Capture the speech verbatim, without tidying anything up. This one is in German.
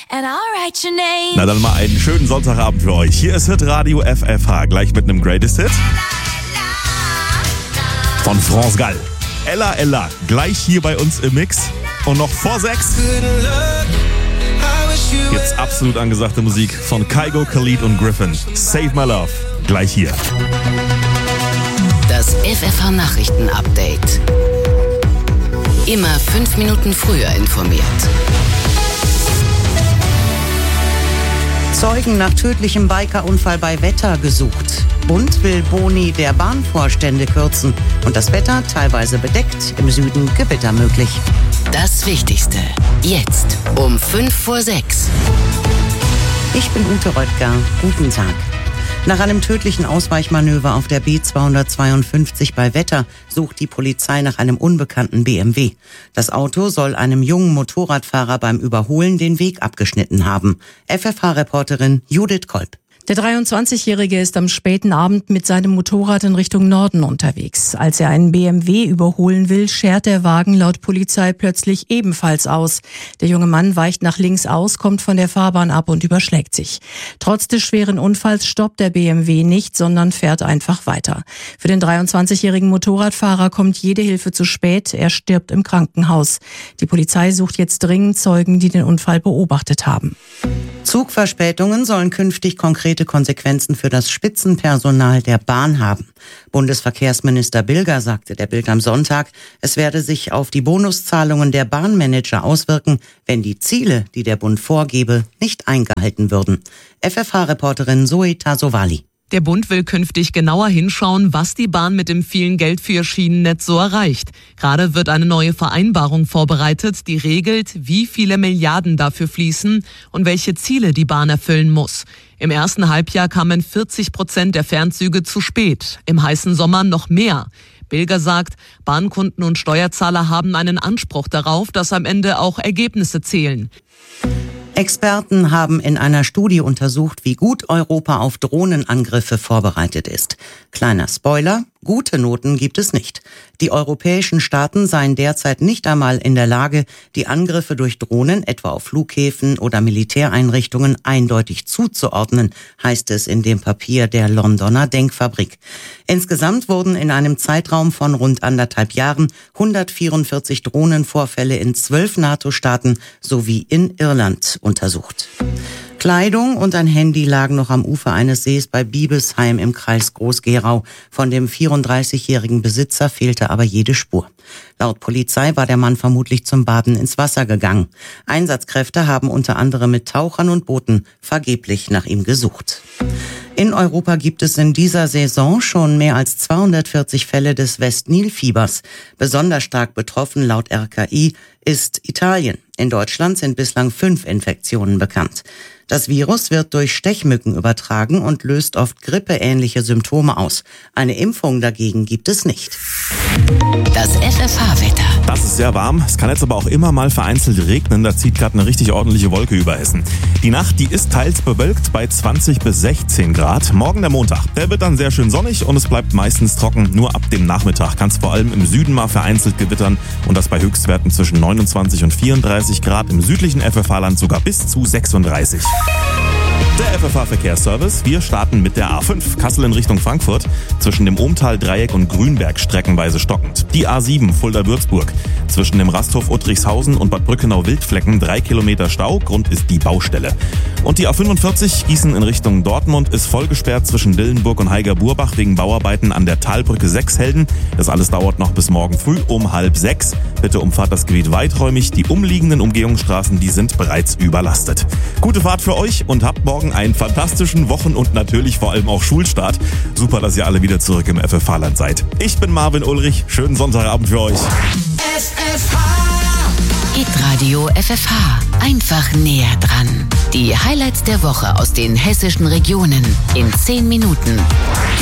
and I'll write your name. Na dann mal einen schönen Sonntagabend für euch. Hier ist Hitradio F F H, gleich mit einem Greatest Hit von France Gall. Ella Ella, gleich hier bei uns im Mix. Und noch vor sechs gibt's absolut angesagte Musik von Kygo, Khalid und Griffin. Save My Love, gleich hier. Das F F H-Nachrichten-Update. Immer fünf Minuten früher informiert. Zeugen nach tödlichem Bikerunfall bei Wetter gesucht. Bund will Boni der Bahnvorstände kürzen. Und das Wetter teilweise bedeckt, im Süden Gewitter möglich. Das Wichtigste. Jetzt um fünf vor sechs. Ich bin Ute Röttger. Guten Tag. Nach einem tödlichen Ausweichmanöver auf der B zweihundertzweiundfünfzig bei Wetter sucht die Polizei nach einem unbekannten B M W. Das Auto soll einem jungen Motorradfahrer beim Überholen den Weg abgeschnitten haben. F F H-Reporterin Judith Kolb. Der dreiundzwanzigjährige ist am späten Abend mit seinem Motorrad in Richtung Norden unterwegs. Als er einen B M W überholen will, schert der Wagen laut Polizei plötzlich ebenfalls aus. Der junge Mann weicht nach links aus, kommt von der Fahrbahn ab und überschlägt sich. Trotz des schweren Unfalls stoppt der B M W nicht, sondern fährt einfach weiter. Für den dreiundzwanzigjährigen Motorradfahrer kommt jede Hilfe zu spät. Er stirbt im Krankenhaus. Die Polizei sucht jetzt dringend Zeugen, die den Unfall beobachtet haben. Zugverspätungen sollen künftig konkrete Konsequenzen für das Spitzenpersonal der Bahn haben. Bundesverkehrsminister Bilger sagte der Bild am Sonntag, es werde sich auf die Bonuszahlungen der Bahnmanager auswirken, wenn die Ziele, die der Bund vorgebe, nicht eingehalten würden. F F H-Reporterin Zoe Tasovali. Der Bund will künftig genauer hinschauen, was die Bahn mit dem vielen Geld für ihr Schienennetz so erreicht. Gerade wird eine neue Vereinbarung vorbereitet, die regelt, wie viele Milliarden dafür fließen und welche Ziele die Bahn erfüllen muss. Im ersten Halbjahr kamen vierzig Prozent der Fernzüge zu spät, im heißen Sommer noch mehr. Bilger sagt, Bahnkunden und Steuerzahler haben einen Anspruch darauf, dass am Ende auch Ergebnisse zählen. Experten haben in einer Studie untersucht, wie gut Europa auf Drohnenangriffe vorbereitet ist. Kleiner Spoiler, gute Noten gibt es nicht. Die europäischen Staaten seien derzeit nicht einmal in der Lage, die Angriffe durch Drohnen, etwa auf Flughäfen oder Militäreinrichtungen, eindeutig zuzuordnen, heißt es in dem Papier der Londoner Denkfabrik. Insgesamt wurden in einem Zeitraum von rund anderthalb Jahren hundertvierundvierzig Drohnenvorfälle in zwölf NATO-Staaten sowie in Irland untersucht. Kleidung und ein Handy lagen noch am Ufer eines Sees bei Biebesheim im Kreis Groß-Gerau. Von dem vierunddreißigjährigen Besitzer fehlte aber jede Spur. Laut Polizei war der Mann vermutlich zum Baden ins Wasser gegangen. Einsatzkräfte haben unter anderem mit Tauchern und Booten vergeblich nach ihm gesucht. In Europa gibt es in dieser Saison schon mehr als zweihundertvierzig Fälle des Westnilfiebers. Besonders stark betroffen laut R K I ist Italien. In Deutschland sind bislang fünf Infektionen bekannt. Das Virus wird durch Stechmücken übertragen und löst oft grippeähnliche Symptome aus. Eine Impfung dagegen gibt es nicht. Das F F H-Wetter. Das ist sehr warm. Es kann jetzt aber auch immer mal vereinzelt regnen. Da zieht gerade eine richtig ordentliche Wolke über Hessen. Die Nacht, die ist teils bewölkt bei zwanzig bis sechzehn Grad. Morgen der Montag. Der wird dann sehr schön sonnig und es bleibt meistens trocken. Nur ab dem Nachmittag kann es vor allem im Süden mal vereinzelt gewittern. Und das bei Höchstwerten zwischen neunundzwanzig und vierunddreißig Grad. Im südlichen F F H-Land sogar bis zu sechsunddreißig. Der F F H-Verkehrsservice. Wir starten mit der A fünf, Kassel in Richtung Frankfurt. Zwischen dem Ohmtal-Dreieck und Grünberg streckenweise stockend. Die A sieben, Fulda-Würzburg. Zwischen dem Rasthof Uttrichshausen und Bad Brückenau-Wildflecken drei Kilometer Stau. Grund ist die Baustelle. Und die A fünfundvierzig, Gießen in Richtung Dortmund, ist vollgesperrt zwischen Dillenburg und Heiger-Burbach wegen Bauarbeiten an der Talbrücke sechs Helden. Das alles dauert noch bis morgen früh um halb sechs. Bitte umfahrt das Gebiet weiträumig. Die umliegenden Umgehungsstraßen, die sind bereits überlastet. Gute Fahrt für euch und habt morgen einen fantastischen Wochen- und natürlich vor allem auch Schulstart. Super, dass ihr alle wieder zurück im F F H-Land seid. Ich bin Marvin Ulrich. Schönen Sonntagabend für euch. F F H. Hitradio F F H. Einfach näher dran. Die Highlights der Woche aus den hessischen Regionen in zehn Minuten.